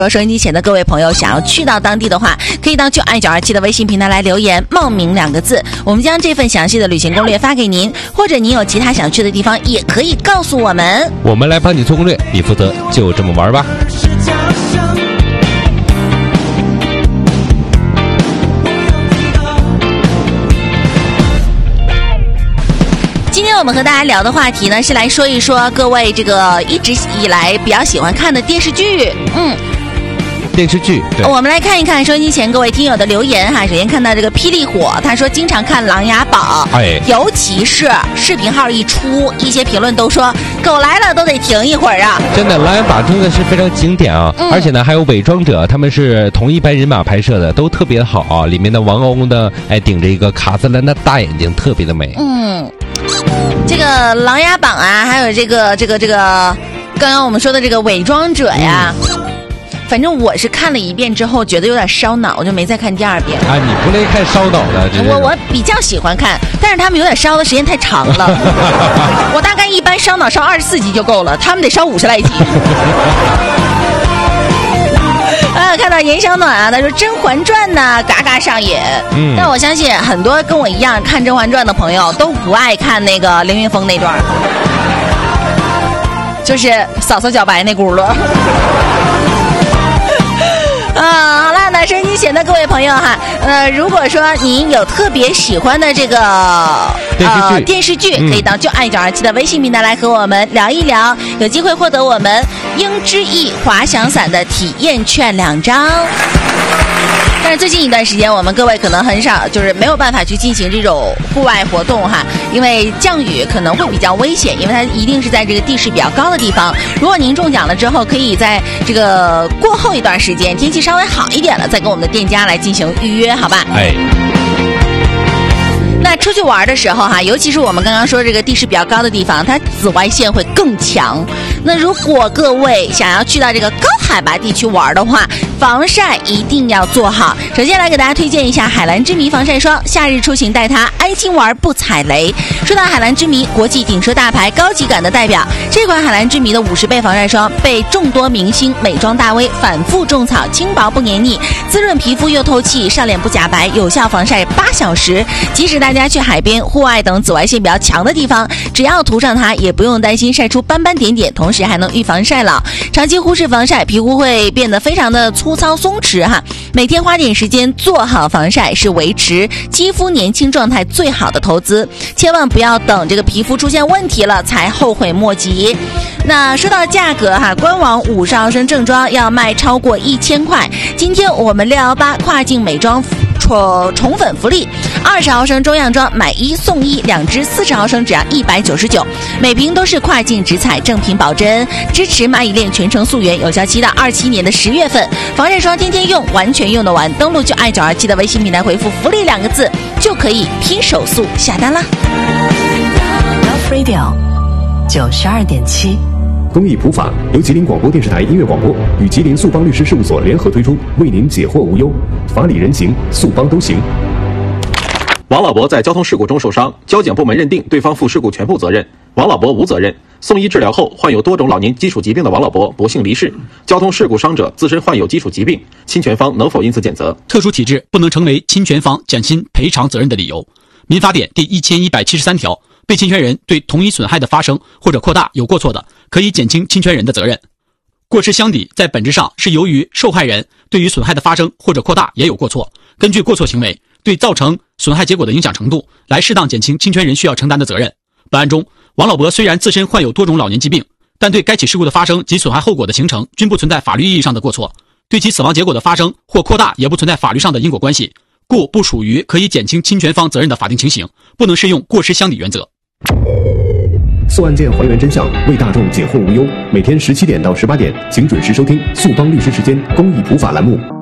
收音机前的各位朋友，想要去到当地的话，可以到就爱927的微信平台来留言冒名2个字，我们将这份详细的旅行攻略发给您，或者您有其他想去的地方也可以告诉我们， 我们来帮你做攻略，你负责就这么玩吧。 今天我们和大家聊的话题呢，是来说一说各位这个一直以来比较喜欢看的电视剧。 电视剧，对， 我们来看一看收音机前各位听友的留言哈。首先看到这个霹雳火，他说经常看《琅琊榜》，尤其是视频号一出，一些评论都说狗来了都得停一会儿啊。 真的，《琅琊榜》真的是非常经典啊，而且呢还有伪装者，他们是同一班人马拍摄的，都特别好啊。里面的王鸥呢，顶着一个卡姿兰的大眼睛，特别的美。 这个《琅琊榜》啊，还有这个，刚刚我们说的这个伪装者呀。反正我是看了一遍之后觉得有点烧脑，我就没再看第2遍啊。你不累看烧脑的？ 我比较喜欢看，但是他们有点烧的时间太长了。我大概一般烧脑烧24集就够了，他们得烧50来集。看到严小暖啊，他说《甄嬛传》呢嘎嘎上瘾。但我相信很多跟我一样看《甄嬛传》的朋友都不爱看那个凌云峰那段，就是嫂嫂脚白那轱辘。好了，那收音机前的各位朋友哈，如果说您有特别喜欢的这个电视剧，可以到就爱927的微信平台来和我们聊一聊，有机会获得我们鹰之翼滑翔伞的体验券2张。但是最近一段时间，我们各位可能很少，就是没有办法去进行这种户外活动哈，因为降雨可能会比较危险，因为它一定是在这个地势比较高的地方。如果您中奖了之后，可以在这个过后一段时间，天气稍微好一点了，再跟我们的店家来进行预约，好吧？那出去玩的时候哈，尤其是我们刚刚说这个地势比较高的地方，它紫外线会更强。那如果各位想要去到这个高海拔地区玩的话，防晒一定要做好。首先来给大家推荐一下海蓝之谜防晒霜，夏日出行带它安心玩不踩雷。说到海蓝之谜，国际顶奢大牌，高级感的代表，这款海蓝之谜的50倍防晒霜被众多明星、美妆大 V 反复种草，轻薄不黏腻，滋润皮肤又透气，上脸不假白，有效防晒8小时。即使大家去海边、户外等紫外线比较强的地方，只要涂上它，也不用担心晒出斑斑点点，同时还能预防晒老。长期忽视防晒，皮肤会变得非常的粗糙松弛哈。每天花点时间做好防晒，是维持肌肤年轻状态最好的投资。千万不要等这个皮肤出现问题了才后悔莫及。那说到价格哈，官网50毫升正装要卖超过1000块。今天我们618跨境美妆宠粉福利，20毫升中样装买1送1，2支40毫升只要199，每瓶都是跨境直采正品保真，支持蚂蚁链全程溯源，有效期到27年的10月份。防晒霜天天用，完全用得完。登录就爱927的微信平台回复福利2个字，就可以拼手速下单啦。 Love Radio 92.7。 公益普法由吉林广播电视台音乐广播与吉林速邦律师事务所联合推出，为您解惑无忧，法理人情，速邦都行。 王老伯在交通事故中受伤，交警部门认定对方负事故全部责任，王老伯无责任。送医治疗后，患有多种老年基础疾病的王老伯不幸离世。交通事故伤者自身患有基础疾病，侵权方能否因此减责？ 特殊体质不能成为侵权方减轻赔偿责任的理由。民法典第1173条，被侵权人对同一损害的发生或者扩大有过错的，可以减轻侵权人的责任。过失相抵在本质上是由于受害人对于损害的发生或者扩大也有过错，根据过错行为对造成损害结果的影响程度来适当减轻侵权人需要承担的责任。本案中，王老伯虽然自身患有多种老年疾病，但对该起事故的发生及损害后果的形成均不存在法律意义上的过错，对其死亡结果的发生或扩大也不存在法律上的因果关系，故不属于可以减轻侵权方责任的法定情形，不能适用过失相抵原则。 诉案件还原真相，为大众解惑无忧。每天17点到18点，请准时收听速邦律师时间公益普法栏目。